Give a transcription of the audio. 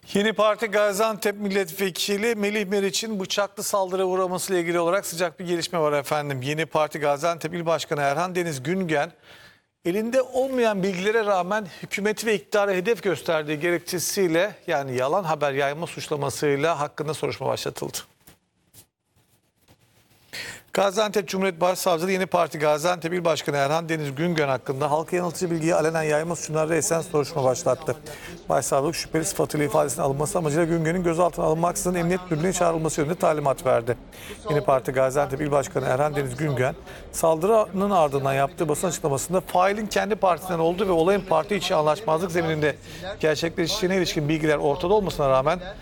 Yeni Parti Gaziantep Milletvekili Melih Meriç'in bıçaklı saldırıya uğramasıyla ilgili olarak sıcak bir gelişme var efendim. Yeni Parti Gaziantep İl Başkanı Erhan Deniz Güngen, elinde olmayan bilgilere rağmen hükümeti ve iktidara hedef gösterdiği gerekçesiyle, yani yalan haber yayma suçlamasıyla hakkında soruşturma başlatıldı. Gaziantep Cumhuriyet Başsavcılığı Yeni Parti Gaziantep İl Başkanı Erhan Deniz Güngen hakkında halka yanıltıcı bilgiyi alenen yayma suçundan esen soruşturma başlattı. Başsavcılık şüpheli sıfatıyla ifadesinin alınması amacıyla Güngen'in gözaltına alınmaksızın emniyet müdürlüğüne çağrılması yönünde talimat verdi. Yeni Parti Gaziantep İl Başkanı Erhan Deniz Güngen, saldırının ardından yaptığı basın açıklamasında failin kendi partisinden olduğu ve olayın parti içi anlaşmazlık zemininde gerçekleştiğine ilişkin bilgiler ortada olmasına rağmen